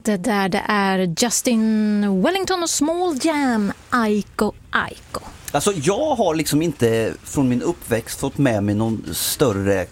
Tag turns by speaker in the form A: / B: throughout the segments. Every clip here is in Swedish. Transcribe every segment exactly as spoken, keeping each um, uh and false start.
A: där det är Justin Wellington och Small Jam, Aiko Aiko.
B: Alltså jag har liksom inte från min uppväxt fått med mig någon större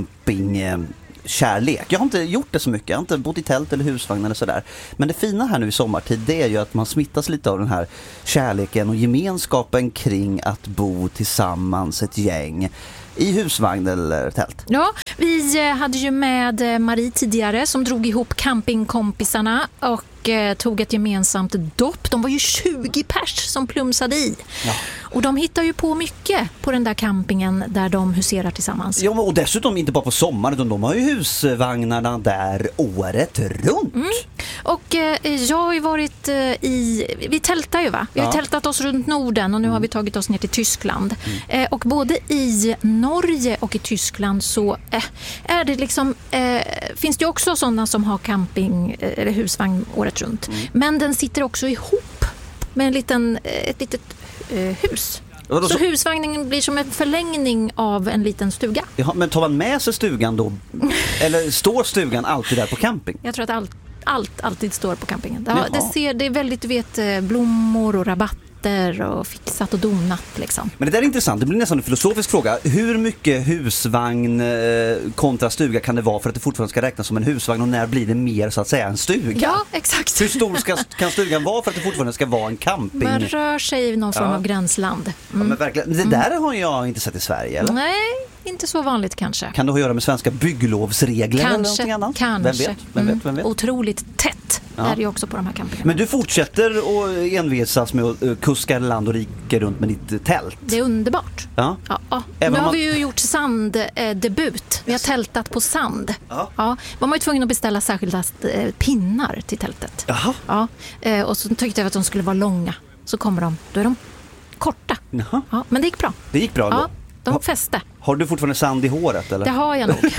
B: campingkärlek. Jag har inte gjort det så mycket, jag har inte bott i tält eller husvagn eller sådär. Men det fina här nu i sommartid, det är ju att man smittas lite av den här kärleken och gemenskapen kring att bo tillsammans ett gäng i husvagn eller tält.
A: Ja, vi hade ju med Marie tidigare som drog ihop campingkompisarna och eh, tog ett gemensamt dopp. De var ju tjugo pers som plumsade i. Ja. Och de hittar ju på mycket på den där campingen där de huserar tillsammans.
B: Ja, och dessutom inte bara på sommaren, utan de har ju husvagnarna där året runt. Mm.
A: Och eh, jag har ju varit eh, i... Vi tältar ju va? Vi har ja. tältat oss runt Norden och nu mm. har vi tagit oss ner till Tyskland. Mm. Eh, och både i Norge och i Tyskland så eh, är det liksom... Eh, finns det också sådana som har camping eh, eller husvagn året runt. Mm. Men den sitter också ihop med en liten, ett litet eh, hus. Så, så husvagnen blir som en förlängning av en liten stuga.
B: Ja, men tar man med sig stugan då? Eller står stugan alltid där på camping?
A: Jag tror att allt, allt alltid står på campingen. Ja, det, ser, det är väldigt, du vet, blommor och rabatter och fixat och donat liksom.
B: Men det där är intressant, det blir nästan en filosofisk fråga. Hur mycket husvagn kontra stuga kan det vara för att det fortfarande ska räknas som en husvagn, och när blir det mer så att säga en stuga?
A: Ja, exakt.
B: Hur stor ska, kan stugan vara för att det fortfarande ska vara en camping?
A: Man rör sig i någon form ja. av gränsland. Mm.
B: Ja, men verkligen. Det där har jag inte sett i Sverige, eller?
A: Nej, inte så vanligt kanske.
B: Kan det ha att göra med svenska bygglovsregler
A: kanske,
B: eller någonting annat?
A: Kanske.
B: Vem vet? Vem vet? Vem vet?
A: Otroligt tätt ja. är det ju också på de här campingarna.
B: Men du fortsätter att envisas med att kuska land och rike runt med ditt tält.
A: Det är underbart.
B: Ja.
A: Ja, ja. Nu har man... vi ju gjort sanddebut. Vi har tältat på sand. Ja. Ja. Man var ju tvungen att beställa särskilda pinnar till tältet.
B: Jaha.
A: Ja. Och så tyckte jag att de skulle vara långa. Så kommer de. Då är de korta.
B: Jaha.
A: Ja, men det gick bra.
B: Det gick bra då?
A: Ja. De fäste.
B: Har du fortfarande sand i håret? Eller?
A: Det har jag nog.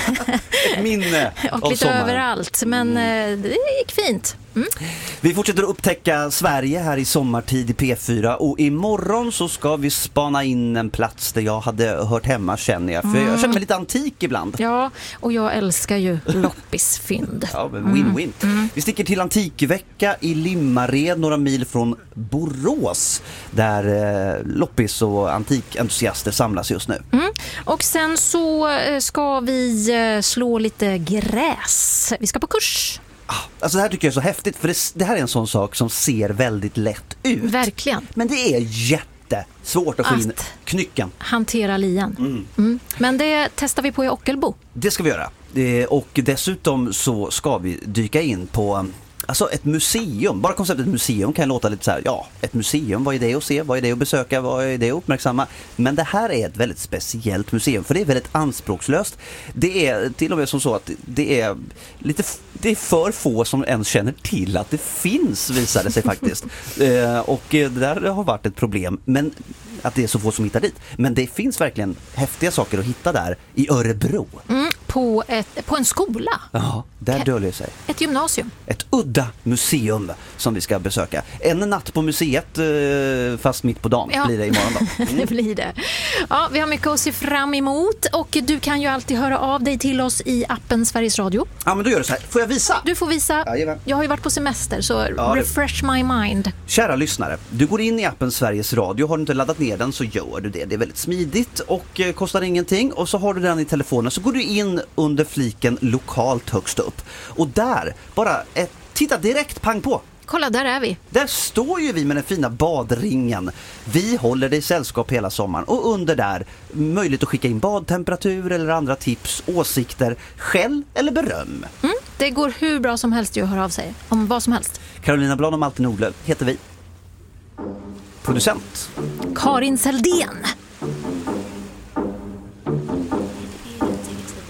B: Ett minne
A: och
B: av
A: lite
B: sommaren.
A: Överallt, men mm. det gick fint. Mm.
B: Vi fortsätter att upptäcka Sverige här i sommartid i P fyra, och imorgon så ska vi spana in en plats där jag hade hört hemma, känner jag. För mm. jag känner mig lite antik ibland.
A: Ja, och jag älskar ju loppisfynd.
B: Ja, men win-win. Mm. Mm. Vi sticker till Antikvecka i Limmared, några mil från Borås, där eh, loppis och antikentusiaster samlas just nu.
A: Mm. Och sen så ska vi slå lite gräs. Vi ska på kurs.
B: Alltså det här tycker jag är så häftigt, för det, det här är en sån sak som ser väldigt lätt ut.
A: Verkligen.
B: Men det är jättesvårt att få in knycken.
A: Hantera lien. Mm. Mm. Men det testar vi på i Ockelbo.
B: Det ska vi göra. Och dessutom så ska vi dyka in på... Alltså ett museum, bara konceptet museum kan låta lite så här, ja, ett museum, vad är det att se, vad är det att besöka, vad är det att uppmärksamma? Men det här är ett väldigt speciellt museum, för det är väldigt anspråkslöst. Det är till och med som så att det är lite, det är för få som ens känner till att det finns, visar det sig faktiskt. eh, och det där har varit ett problem, men att det är så få som hittar dit. Men det finns verkligen häftiga saker att hitta där i Örebro. Mm,
A: på, ett, på en skola.
B: Ja, där
A: ett,
B: döljer sig.
A: Ett gymnasium.
B: Ett udda museum som vi ska besöka. En natt på museet, fast mitt på dagen, ja. Blir det imorgon då. Mm.
A: Det blir det. Ja, vi har mycket att se fram emot, och du kan ju alltid höra av dig till oss i appen Sveriges Radio.
B: Ja, men då gör det så här. Får jag visa?
A: Du får visa. Ja, jag har ju varit på semester, så ja, refresh det... my mind.
B: Kära lyssnare, du går in i appen Sveriges Radio. Har du inte laddat ner den så gör du det. Det är väldigt smidigt och kostar ingenting. Och så har du den i telefonen, så går du in under fliken lokalt högst upp. Och där, bara ett, titta direkt, pang på.
A: Kolla, där är vi.
B: Där står ju vi med den fina badringen. Vi håller dig sällskap hela sommaren. Och under där, möjligt att skicka in badtemperatur eller andra tips, åsikter, skäll eller beröm.
A: Mm, det går hur bra som helst att höra av sig om vad som helst.
B: Carolina Blad och Malte Nordlöf heter vi. Producent
A: Karin Seldén.